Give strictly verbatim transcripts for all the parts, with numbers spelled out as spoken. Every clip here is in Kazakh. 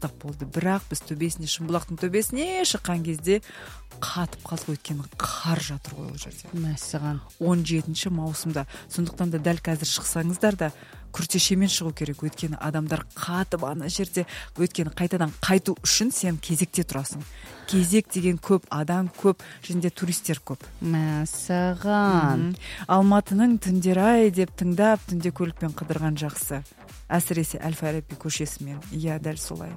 ыстық болды, бірақ біз төбесіне, Шымбұлақтың төбесіне шыққан кезде қатып қалдық, өйткені қар жатыр ғой ол жерде. Мәссаған. он жетінші маусымда. Сондықтан да дәл қазір шықсаңыздар да күртешемен шығу керек, өйткені адамдар қатып ана жерде, өйткені қайтадан қайту үшін сен кезекте тұрасың. Кезек деген көп, адам көп, және де туристер көп. Мәссаған. Алматының түндер-ай деп тыңдап, түнде көлікпен қыдырған жақсы. Әсіресе Әл-Фараби көшесімен. Иә, дәл солай.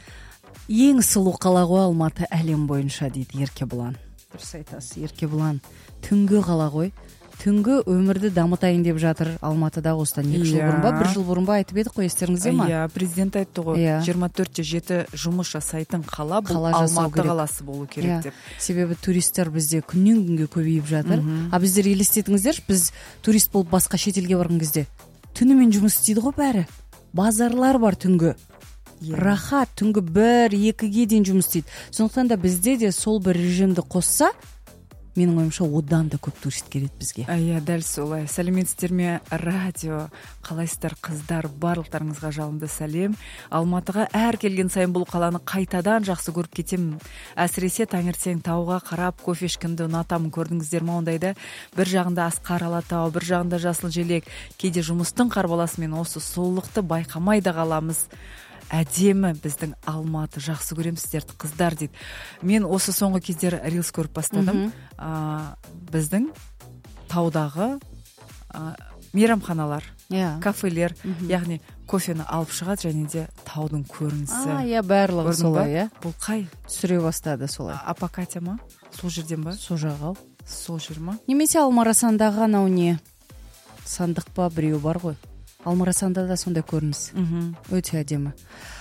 Ең сұлу қала ғой Алматы әлем бойынша дейді Еркебұлан. Дұрыс айтасыз, Еркебұлан. Түнгі қала ғой. Түнгі өмірді дамытайын деп жатыр Алматыда осыдан екі жыл бұрын ба, бір жыл бұрын ба айтып едік қой, естеріңізде ма? Иә, президент айтты ғой, жиырма төрт те жеті жұмыс жасайтын қала бұл Алматы қаласы болу керек деп. Себебі туристер бізде күннен күнге көбейіп жатыр. А біздер елестетіңіздерші, біз турист болып басқа шетелге барған кезде түнімен жұмыс істейді ғой бәрі. Базарлар бар түнгі. Рахат, түнгі бір, екіге дейін жұмыс істейді. Сондықтан да бізде де сол бір режимді қосса, менің ойымша одан да көп турист келеді бізге. Иә, дәл солай. Сәлеметсіздер ме, радио, қалайсыздар қыздар, барлықтарыңызға жалынды сәлем. Алматыға әр келген сайын бұл қаланы қайтадан жақсы көріп кетемін. Әсіресе таңертең тауға қарап кофе ішкенді ұнатамын. Көрдіңіздер ме ондайда? Бір жағында Асқар Алатау, бір жағында жасыл желек. Кейде жұмыстың қарбаласымен осы сұлулықты байқамай да қаламыз. Әдемі біздің Алматы, жақсы көремін сіздерді қыздар дейді. Мен осы соңғы кездері рилс көріп бастадым. А, біздің таудағы а, мейрамханалар, кафелер, яғни кофені алып шығады, және де таудың көрінісі. А, иә, барлығы солай, иә. Бұл қай? Түсіре бастады солай. Апакатия ма? Сол жерден ба? Сол жағал. Сол жер ма? Немесе Алмарасандағы анау не? Сандық па, біреу бар ғой. Алмарасанда да сондай көрініс. Өте әдемі.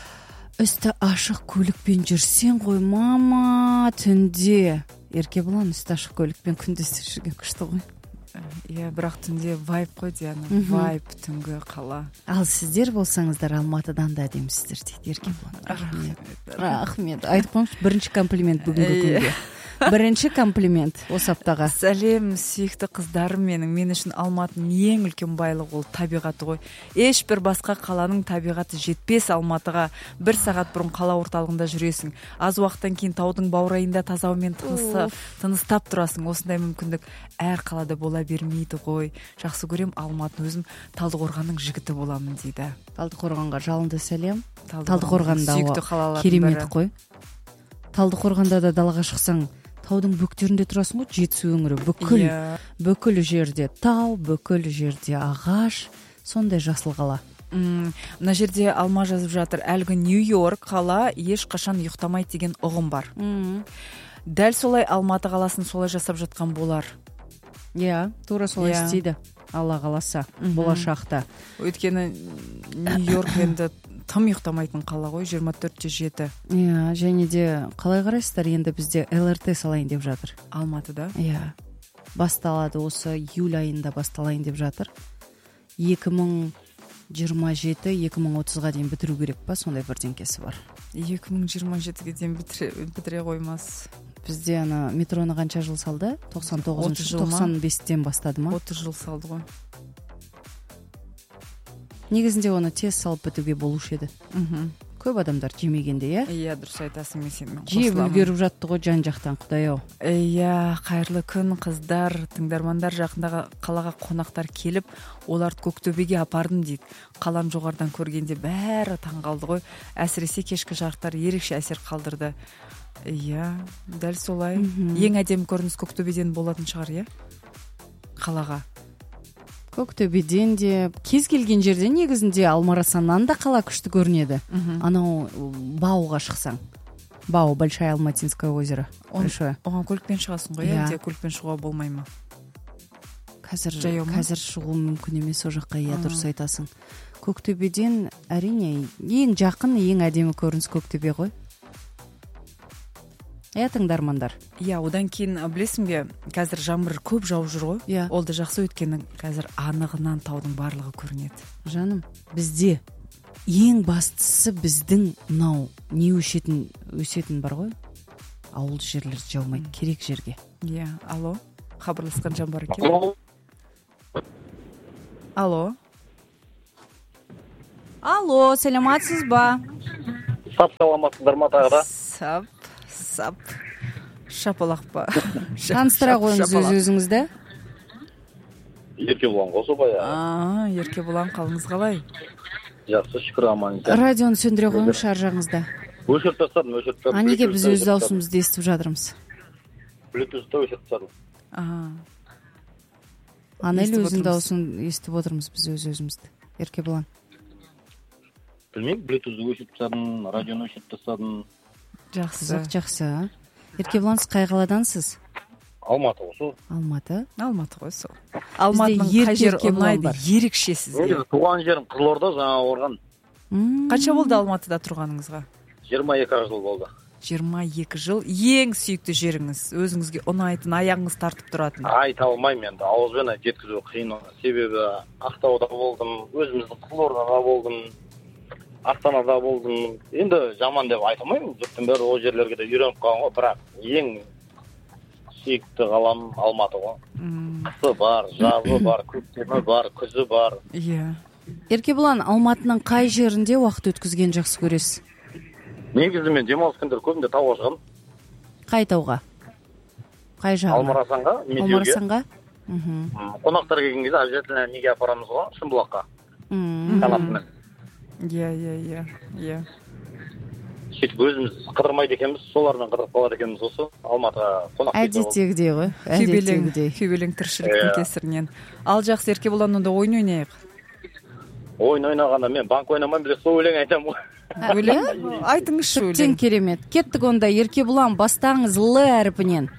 Үсті ашық көлікпен жүрсең ғой, мама, түнде. Еркебұлан үсті ашық көлікпен күндіз жүрген күшті ғой. Иә, бірақ түнде вайп қой, Диана. Вайп, түнгі қала. Ал сіздер болсаңыздар Алматыдан да әдемісіздер дейді Еркебұлан. Рахмет. Рахмет. Айтып қойыңызшы, бірінші комплимент бүгінгі күнге. Бірінші комплимент осы аптаға. Сәлем, сүйікті қыздарым менің. Мен үшін Алматының ең үлкен байлығы ол табиғаты ғой. Ешбір басқа қаланың табиғаты жетпес Алматыға. Бір сағат бұрын қала орталығында жүресің. Аз уақыттан кейін таудың баурайында таза ауамен тыныстап тұрасың. Осындай мүмкіндік әр қалада бола бермейді ғой. Жақсы көрем Алматыны, өзім Талдықорғанның жігіті боламын дейді. Талдықорғанға жалынды сәлем. Талдықорғанда керемет қой. Талдықорғанда да далаға шықсаң, таудың бөктерінде тұрасың ғой, Жетісу өңірі бүкіл, бүкіл жерде тау, бүкіл жерде ағаш, сондай жасыл қала. Мына жерде Алма жазып жатыр, әлгі Нью-Йорк қала еш қашан ұйықтамайды деген ұғым бар. Дәл солай Алматы қаласын солай жасап жатқан болар. Иә, тура солай істейді. Алла қаласа, болашақта. Өйткені Нью-Йорк енді тым ұйықтамайтын қала ғой, жиырма төрт те жеті. Иә, және де қалай қарайсыздар, енді бізде эл эр тэ салайын деп жатыр. Алматыда? Иә. Басталады, осы июль айында басталайын деп жатыр. екі мың жиырма жеті - екі мың отызға дейін бітіру керек па, сондай бірдеңкесі бар. екі мың жиырма жетіге дейін бітіре қоймас. Бізде ана метроны қанша жыл салды? тоқсан тоғызыншы тоқсан бестен бастады ма? отыз жыл салды ғой. Негізінде оны тез салып бітуге болушы еді. Көп адамдар жемегенде, иә? Иә, дұрыс айтасың, мен сенімен қосыламын. Жеп үлгеріп жатты ғой жан-жақтан, Құдай-ау. Иә, қайырлы күн қыздар, тыңдармандар, жақындағы қалаға қонақтар келіп, оларды Көктөбеге апардым дейді. Қалам жоғардан көргенде бәрі таңғалды ғой. Әсіресе кешкі жарықтар ерекше әсер қалдырды. Иә, дәл солай. Ең әдемі көрініс Көктөбеден болатын шығар, иә? Қалаға. Көктөбеден де, кез келген жерде негізінде Алмарасаннан да қала күшті көрінеді. Анау Бауға шықсаң. Бау, Большая Алматинское озеро. Оған көлікпен шығасың ғой, әлде көлікпен шығуға болмай ма? Қазір шығу мүмкін емес о жаққа, иә, дұрыс айтасың. Көктөбеден әрине ең жақын, ең әдемі көрініс Көктөбе ғой. Иә, тыңдармандар. Иә, одан кейін білесің бе, қазір жаңбыр көп жауып жүр ғой. Иә. Ол да жақсы, өткені қазір анығынан таудың барлығы көрінеді. Жаным, бізде ең бастысы біздің мынау не өшетін өсетін бар ғой. Ауыл жерлер жаумайды, керек жерге. Иә, алло. Хабарласқан жан бар екен. Алло. Алло, сәлематсыз ба? Сап саламатсыздар ма тағы да? Сап, сап. Шапалақ па? Таныстыра қойыңыз өз өзіңізді. Еркебұлан Қосыбай. Аа, Еркебұлан, қалыңыз қалай? Жақсы, шүкір, аман екен. Радионы сөндіре қойыңыз ар жағыңызда. Өшіріп тастадым, өшіріп тастадым. А неге біз өз даусымызды естіп жатырмыз? Bluetooth'та өшіріп тастадым. Аа. Анель өзінің дауысын естіп отырмыз біз өз өзімізді. Еркебұлан. Білмеймін, Bluetooth'ты өшіріп тастадым, радионы өшіріп тастадым. Жақсы. Жақсы. Еркебұлан, сіз қай қаладансыз? Алматы осы. Алматы. Алматы ғой сол. Алматының қай жері ұнайды? Ерекше сізге. Туған жерім Қызылорда, жаңа орған. Қанша болды Алматыда тұрғаныңызға? жиырма екі жыл болды. жиырма екі жыл. Ең сүйікті жеріңіз, өзіңізге ұнайтын, аяғыңыз тартып тұратын? Айта алмаймын енді, ауызбен жеткізу қиын. Себебі Ақтауда болдым, өзіміздің Қызылордада болдым, Астанада болдым. Енді жаман деп айта алмаймын, жұрттың бәрі ол жерлерге де үйреніп қалған ғой, бірақ ең сүйікті қалам Алматы ғой. Қысы бар, жазы бар, көктемі бар, күзі бар. Иә. Еркебұлан, Алматының қай жерінде уақыт өткізген жақсы көресіз? Негізі мен демалыс күндері көбінде тауға шығамын. Қай тауға? Қай жағына? Алмарасанға, Медеуге. Алмарасанға? Қонақтар келген кезде обязательно неге апарамыз ғой, Шымбұлаққа. Канатымен. Иә, иә, иә, иә. Сөйтіп өзіміз қыдырмайды екенбіз, солармен қыдырып қалады екенбіз осы Алматыға қонақ кетті. Әдеттегідей ғой. Күйбелең, күйбелең тіршіліктің кесірінен. Ал жақсы, Еркебұлан, онда ойын ойнайық. Ойын ойнағанда мен банк ойнамаймын, біле сол өлең айтамын ғой. Өлең? Айтыңызшы өлең. Тіптен керемет. Кеттік онда, Еркебұлан, бастаңыз Л әрпінен.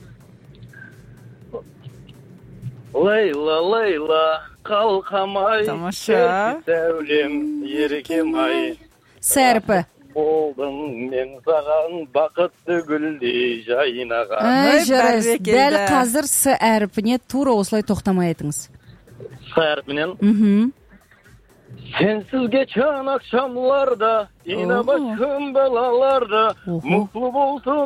Лейла, Лейла, қалқамай. Тамаша. Сәулем, ерекем-ай. С әрпі. Болдым мен саған бақытты гүлдей жайнаған. Ай, жарайыз. Дәл қазір С әрпіне тура осылай тоқтамай айтыңыз. С әрпінен? Мхм. Сенсізге чан ақшамларда, инабат күн балаларда, мұқлы болсын